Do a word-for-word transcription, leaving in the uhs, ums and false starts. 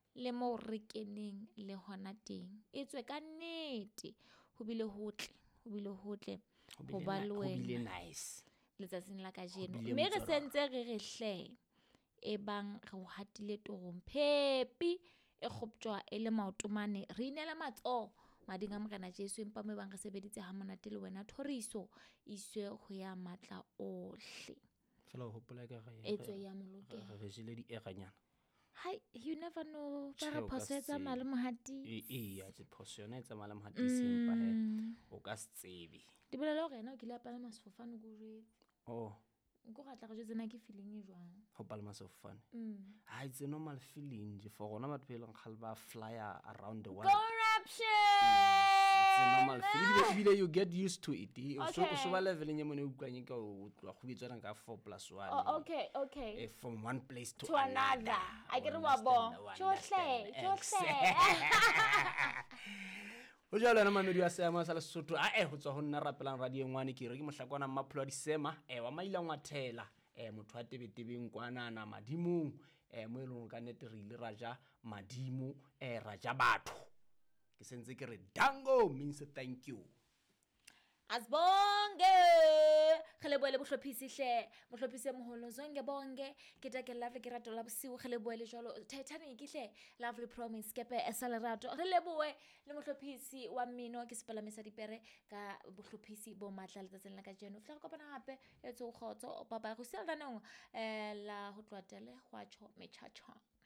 le mo re keneng le hona teng e tswe ka nnete ho bile hotle ho bile hotle ho ba le wena nice letsatsing la kajeno mme re sentse re re hle e bang re ho hatile torong phepi e kgoptjwa e le maotomane re inela matso mading a morena Jesu empa mo bang re sebeditse ha monate le wena thoriso iswe ho ya matla ohle fela ho hopola ka ga e tswe ya molokela re jile di eranyana hi you never know ba re phosetsa male mohati e e ya tse phosone tsa male mohati sempa he o ka se tsebe di bolela hore ena o kile a palama sefofane go jwetse oh go ga tla go jwetse na ke feeling e jwang ho palama sefofane mm ha it's a normal feeling for gona batho ba kgal ba flyer around the world corruption it's a normal feeling you get used to it so so ba level nya mone o utlwanye ka o tlo go bitsana ka four plus one oh okay okay from one place to, to another I get wa bo chohle chohle o jalo na mamedi wa sema sa Lesotho a e ho tswa ho nna rapelang radio ngwane ke re ke mohlakwana mmapholo di sema e wa maila ngwathela e motho a tebetebeng kwana na madimong e mo elong ka nete re ile raja madimo e raja batho ke sentse ke re dango means thank you Asbonge khale boele bohlophisi hle mohlophisi moholo zonke bonke ke take lovely ke rato la bosiu khale boele jalo Titanic hle lovely promise kepe esalerato re leboe le mohlophisi wa mmino ke sepalamisa dipere ka bohlophisi bo matla letsatseng la ka jeno fla kopana hape etso khotso papa go sela nang eh la ho tlwatele hwa cho mechacha